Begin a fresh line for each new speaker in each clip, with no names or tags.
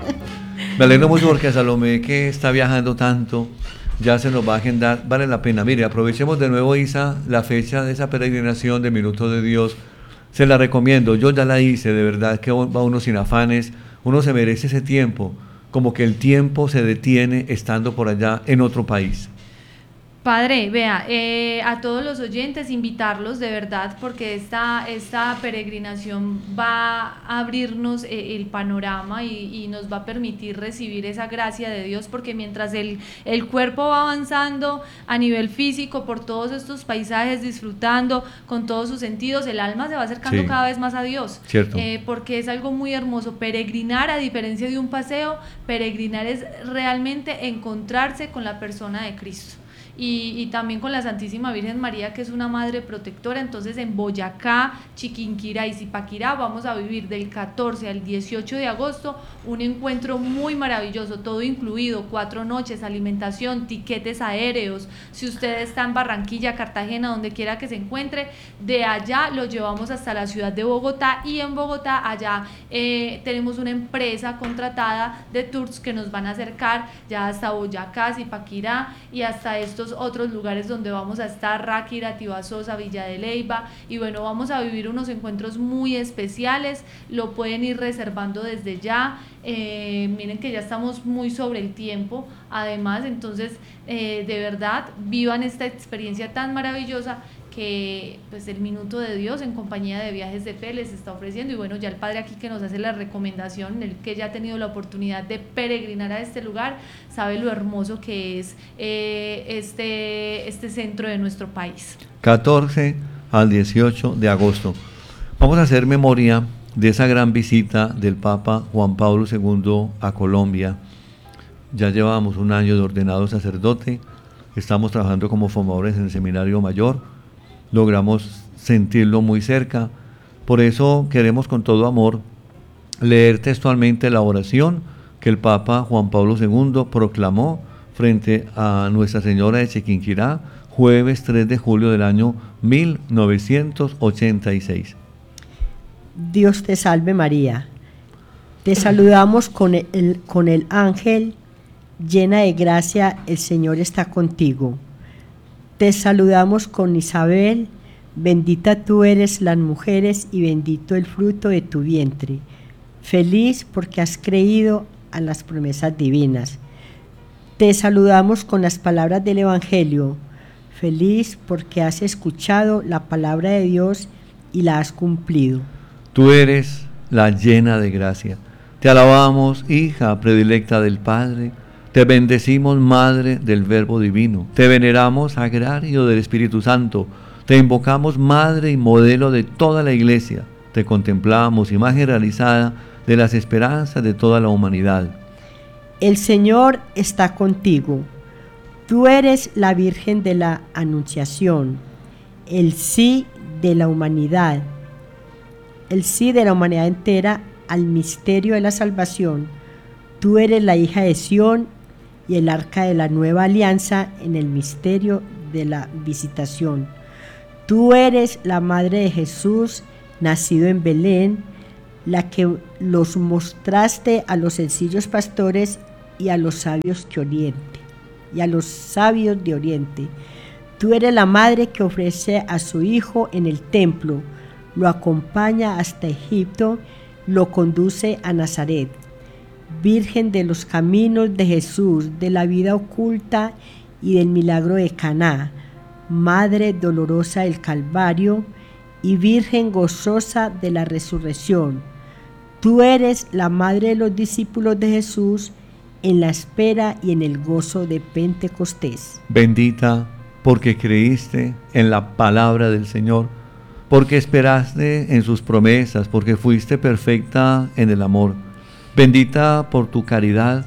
Me alegro mucho porque a Salomé, que está viajando tanto, ya se nos va a agendar, vale la pena. Mire, aprovechemos de nuevo, Isa, la fecha de esa peregrinación de Minuto de Dios. Se la recomiendo, yo ya la hice, de verdad que va uno sin afanes, uno se merece ese tiempo, como que el tiempo se detiene estando por allá en otro país.
Padre, vea, a todos los oyentes invitarlos de verdad porque esta peregrinación va a abrirnos el panorama y nos va a permitir recibir esa gracia de Dios, porque mientras el cuerpo va avanzando a nivel físico por todos estos paisajes, disfrutando con todos sus sentidos, el alma se va acercando cada vez más a Dios.
Cierto.
Porque es algo muy hermoso. Peregrinar, a diferencia de un paseo, peregrinar es realmente encontrarse con la persona de Cristo. Y también con la Santísima Virgen María, que es una madre protectora. Entonces en Boyacá, Chiquinquirá y Zipaquirá vamos a vivir del 14 al 18 de agosto un encuentro muy maravilloso, todo incluido, 4 noches, alimentación, tiquetes aéreos. Si usted está en Barranquilla, Cartagena, donde quiera que se encuentre, de allá lo llevamos hasta la ciudad de Bogotá, y en Bogotá allá tenemos una empresa contratada de tours que nos van a acercar ya hasta Boyacá, Zipaquirá y hasta estos otros lugares donde vamos a estar, Ráquira, Tibasosa, Villa de Leyva, y bueno, vamos a vivir unos encuentros muy especiales. Lo pueden ir reservando desde ya. Miren que ya estamos muy sobre el tiempo, además, entonces de verdad vivan esta experiencia tan maravillosa que pues el Minuto de Dios en compañía de Viajes de Fe les está ofreciendo. Y bueno, ya el padre aquí que nos hace la recomendación, el que ya ha tenido la oportunidad de peregrinar a este lugar, sabe lo hermoso que es este centro de nuestro país.
14 al 18 de agosto. Vamos a hacer memoria de esa gran visita del Papa Juan Pablo II a Colombia. Ya llevábamos un año de ordenado sacerdote, estamos trabajando como formadores en el Seminario Mayor, logramos sentirlo muy cerca. Por eso queremos con todo amor leer textualmente la oración que el Papa Juan Pablo II proclamó frente a Nuestra Señora de Chiquinquirá, jueves 3 de julio del año 1986.
Dios te salve María, te saludamos con el ángel, llena de gracia, el Señor está contigo. Te saludamos con Isabel, bendita tú eres las mujeres y bendito el fruto de tu vientre. Feliz porque has creído a las promesas divinas. Te saludamos con las palabras del Evangelio. Feliz porque has escuchado la palabra de Dios y la has cumplido.
Tú eres la llena de gracia. Te alabamos, hija predilecta del Padre. Te bendecimos, Madre del Verbo Divino. Te veneramos, Sagrario del Espíritu Santo. Te invocamos, Madre y modelo de toda la Iglesia. Te contemplamos, imagen realizada de las esperanzas de toda la humanidad.
El Señor está contigo. Tú eres la Virgen de la Anunciación, el sí de la humanidad entera al misterio de la salvación. Tú eres la hija de Sión y el arca de la nueva alianza en el misterio de la visitación. Tú eres la madre de Jesús, nacido en Belén, la que los mostraste a los sencillos pastores y a los sabios de Oriente. Tú eres la madre que ofrece a su hijo en el templo, lo acompaña hasta Egipto, lo conduce a Nazaret. Virgen de los caminos de Jesús, de la vida oculta y del milagro de Caná, Madre dolorosa del Calvario y Virgen gozosa de la resurrección. Tú eres la madre de los discípulos de Jesús en la espera y en el gozo de Pentecostés.
Bendita porque creíste en la palabra del Señor, porque esperaste en sus promesas, porque fuiste perfecta en el amor. Bendita por tu caridad,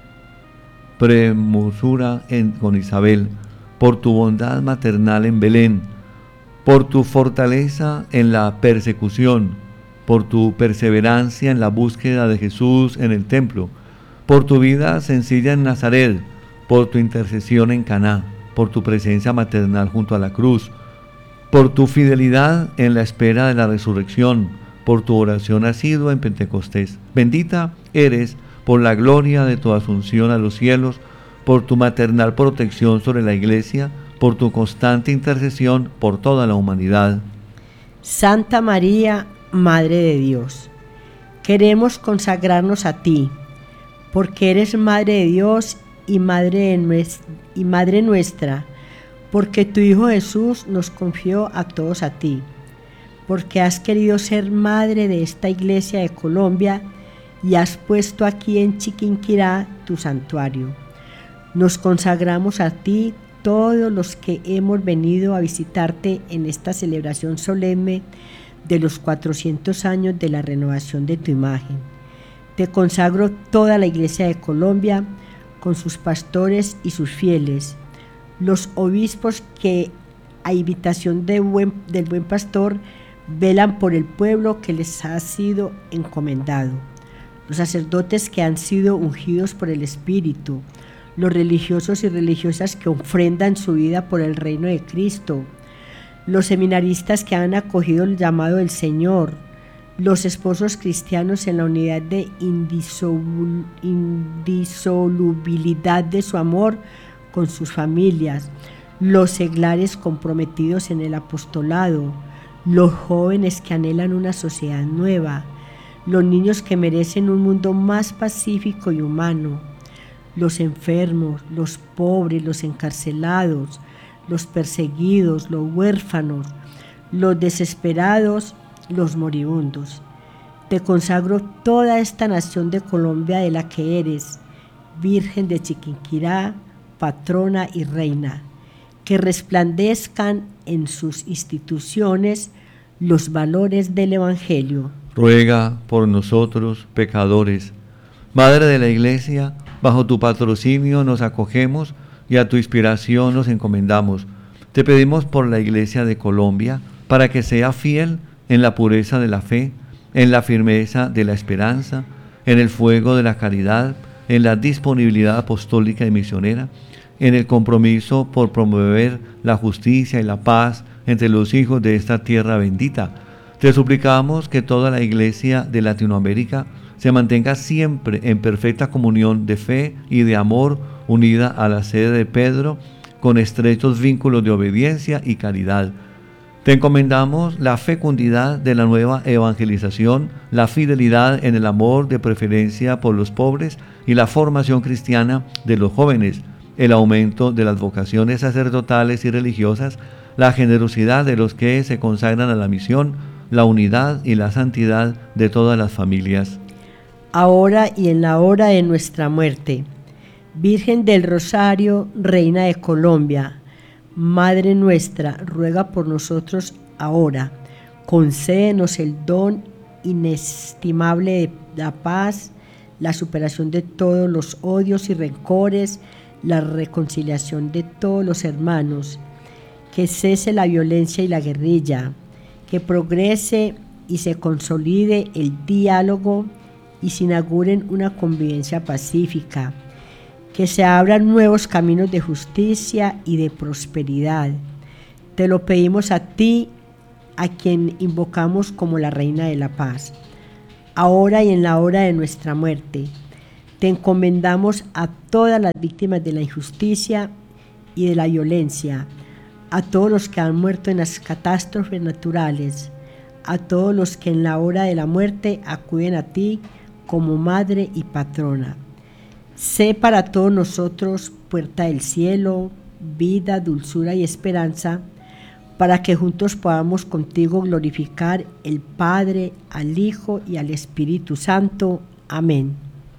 premura con Isabel, por tu bondad maternal en Belén, por tu fortaleza en la persecución, por tu perseverancia en la búsqueda de Jesús en el templo, por tu vida sencilla en Nazaret, por tu intercesión en Caná, por tu presencia maternal junto a la cruz, por tu fidelidad en la espera de la resurrección, por tu oración asidua en Pentecostés. Bendita eres por la gloria de tu asunción a los cielos, por tu maternal protección sobre la Iglesia, por tu constante intercesión por toda la humanidad.
Santa María, Madre de Dios, queremos consagrarnos a ti, porque eres Madre de Dios y Madre nuestra, porque tu Hijo Jesús nos confió a todos a ti, porque has querido ser Madre de esta Iglesia de Colombia y has puesto aquí en Chiquinquirá tu santuario. Nos consagramos a ti todos los que hemos venido a visitarte en esta celebración solemne de los 400 años de la renovación de tu imagen. Te consagro toda la Iglesia de Colombia con sus pastores y sus fieles, los obispos que a invitación del buen pastor velan por el pueblo que les ha sido encomendado, los sacerdotes que han sido ungidos por el Espíritu, los religiosos y religiosas que ofrendan su vida por el reino de Cristo, los seminaristas que han acogido el llamado del Señor, los esposos cristianos en la unidad de indisolubilidad de su amor con sus familias, los seglares comprometidos en el apostolado, los jóvenes que anhelan una sociedad nueva, los niños que merecen un mundo más pacífico y humano, los enfermos, los pobres, los encarcelados, los perseguidos, los huérfanos, los desesperados, los moribundos. Te consagro toda esta nación de Colombia de la que eres, Virgen de Chiquinquirá, patrona y reina, que resplandezcan en sus instituciones los valores del Evangelio.
Ruega por nosotros, pecadores. Madre de la Iglesia, bajo tu patrocinio nos acogemos y a tu inspiración nos encomendamos. Te pedimos por la Iglesia de Colombia, para que sea fiel en la pureza de la fe, en la firmeza de la esperanza, en el fuego de la caridad, en la disponibilidad apostólica y misionera, en el compromiso por promover la justicia y la paz entre los hijos de esta tierra bendita. Te suplicamos que toda la Iglesia de Latinoamérica se mantenga siempre en perfecta comunión de fe y de amor, unida a la sede de Pedro, con estrechos vínculos de obediencia y caridad. Te encomendamos la fecundidad de la nueva evangelización, la fidelidad en el amor de preferencia por los pobres y la formación cristiana de los jóvenes, el aumento de las vocaciones sacerdotales y religiosas, la generosidad de los que se consagran a la misión, la unidad y la santidad de todas las familias.
Ahora y en la hora de nuestra muerte. Virgen del Rosario, Reina de Colombia, Madre nuestra, ruega por nosotros ahora. Concédenos el don inestimable de la paz, la superación de todos los odios y rencores, la reconciliación de todos los hermanos, que cese la violencia y la guerrilla, que progrese y se consolide el diálogo y se inauguren una convivencia pacífica, que se abran nuevos caminos de justicia y de prosperidad. Te lo pedimos a ti, a quien invocamos como la Reina de la Paz, ahora y en la hora de nuestra muerte. Te encomendamos a todas las víctimas de la injusticia y de la violencia, a todos los que han muerto en las catástrofes naturales, a todos los que en la hora de la muerte acuden a ti como Madre y Patrona. Sé para todos nosotros puerta del cielo, vida, dulzura y esperanza, para que juntos podamos contigo glorificar al Padre, al Hijo y al Espíritu Santo. Amén.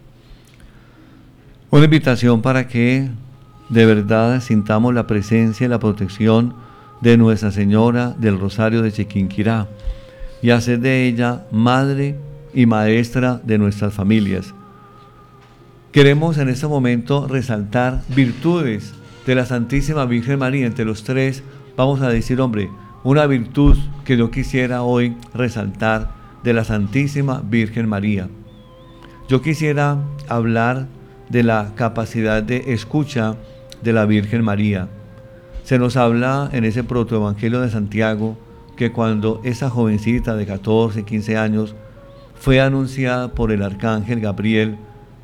Una invitación para que de verdad sintamos la presencia y la protección de Nuestra Señora del Rosario de Chiquinquirá y hacer de ella Madre y Maestra de nuestras familias. Queremos en este momento resaltar virtudes de la Santísima Virgen María. Entre los tres vamos a decir, una virtud que yo quisiera hoy resaltar de la Santísima Virgen María. Yo quisiera hablar de la capacidad de escucha de la Virgen María. Se nos habla en ese protoevangelio de Santiago que cuando esa jovencita de 14, 15 años fue anunciada por el arcángel Gabriel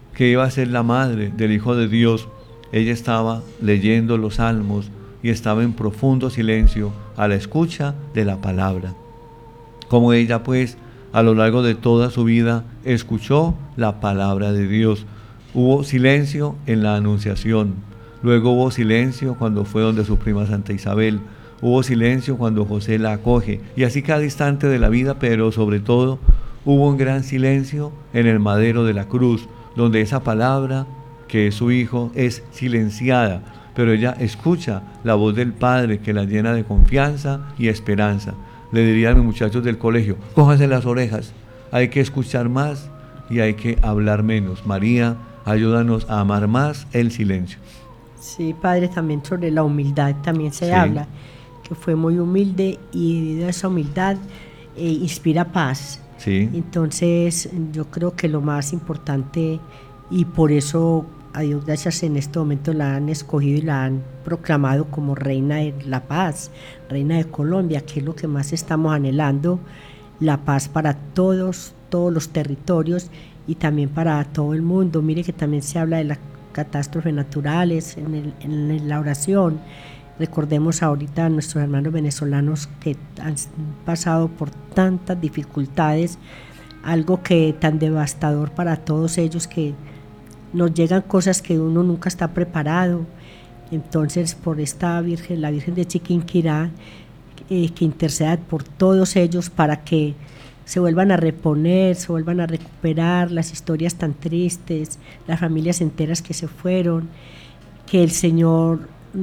que iba a ser la madre del Hijo de Dios, ella estaba leyendo los salmos y estaba en profundo silencio a la escucha de la palabra. Como ella, pues, a lo largo de toda su vida escuchó la palabra de Dios. Hubo silencio en la Anunciación, luego hubo silencio cuando fue donde su prima Santa Isabel, hubo silencio cuando José la acoge, y así cada instante de la vida, pero sobre todo hubo un gran silencio en el madero de la cruz, donde esa palabra, que es su Hijo, es silenciada, pero ella escucha la voz del Padre que la llena de confianza y esperanza. Le diría a mis muchachos del colegio, cójanse las orejas, hay que escuchar más y hay que hablar menos. María, ayúdanos a amar más el silencio.
Sí, Padre, también sobre la humildad también se habla, que fue muy humilde y de esa humildad inspira paz.
Sí.
Entonces yo creo que lo más importante, y por eso a Dios gracias, en este momento la han escogido y la han proclamado como Reina de la Paz, Reina de Colombia, que es lo que más estamos anhelando, la paz para todos los territorios y también para todo el mundo. Mire que también se habla de las catástrofes naturales en la oración. Recordemos ahorita a nuestros hermanos venezolanos que han pasado por tantas dificultades, algo que tan devastador para todos ellos, que nos llegan cosas que uno nunca está preparado. Entonces, por esta Virgen, la Virgen de Chiquinquirá, que interceda por todos ellos para que se vuelvan a reponer, se vuelvan a recuperar las historias tan tristes, las familias enteras que se fueron, que el Señor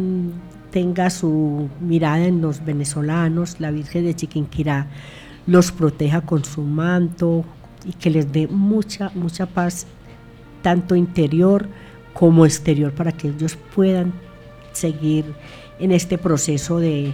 tenga su mirada en los venezolanos, la Virgen de Chiquinquirá los proteja con su manto y que les dé mucha paz, tanto interior como exterior, para que ellos puedan seguir en este proceso de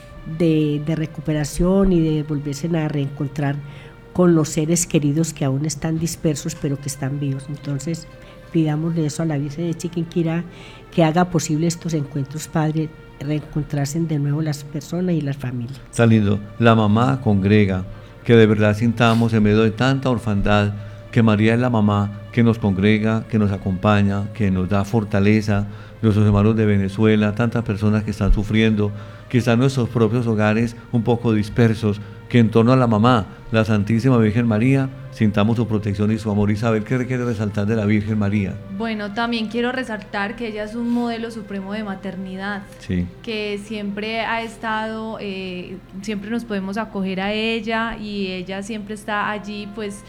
recuperación y de volverse a reencontrar con los seres queridos que aún están dispersos pero que están vivos. Entonces pidámosle eso a la Virgen de Chiquinquirá, que haga posible estos encuentros, Padre, reencontrarse de nuevo las personas y las familias.
Está lindo. La mamá congrega, que de verdad sintamos en medio de tanta orfandad que María es la mamá que nos congrega, que nos acompaña, que nos da fortaleza. Nuestros hermanos de Venezuela, tantas personas que están sufriendo, que están en nuestros propios hogares un poco dispersos, que en torno a la mamá, la Santísima Virgen María, sintamos su protección y su amor. Isabel, ¿qué quiere resaltar de la Virgen María?
Bueno, también quiero resaltar que ella es un modelo supremo de maternidad,
sí,
que siempre ha estado, siempre nos podemos acoger a ella, y ella siempre está allí, pues,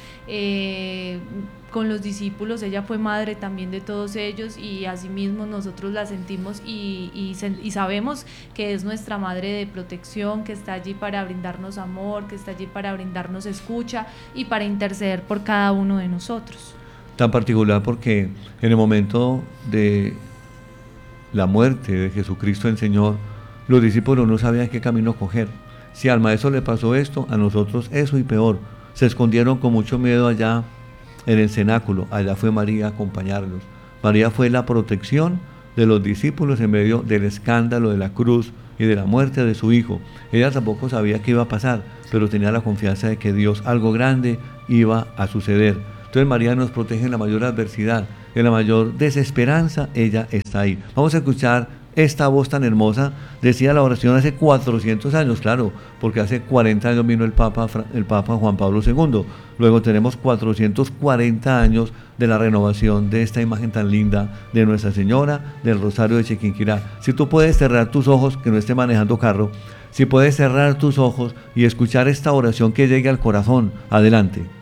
con los discípulos. Ella fue madre también de todos ellos, y asimismo nosotros la sentimos y sabemos que es nuestra madre de protección, que está allí para brindarnos amor, que está allí para brindarnos escucha y para interceder por cada uno de nosotros.
Tan particular porque en el momento de la muerte de Jesucristo el Señor, los discípulos no sabían qué camino coger. Si al maestro le pasó esto, a nosotros eso y peor. Se escondieron con mucho miedo allá en el cenáculo. Allá fue María a acompañarlos. María fue la protección de los discípulos en medio del escándalo de la cruz y de la muerte de su hijo. Ella tampoco sabía qué iba a pasar, pero tenía la confianza de que Dios, algo grande, iba a suceder. Entonces María nos protege en la mayor adversidad, en la mayor desesperanza, ella está ahí. Vamos a escuchar esta voz tan hermosa. Decía la oración hace 400 años, claro, porque hace 40 años vino el Papa Juan Pablo II. Luego tenemos 440 años de la renovación de esta imagen tan linda de Nuestra Señora del Rosario de Chiquinquirá. Si tú puedes cerrar tus ojos, que no esté manejando carro, si puedes cerrar tus ojos y escuchar esta oración que llegue al corazón, adelante.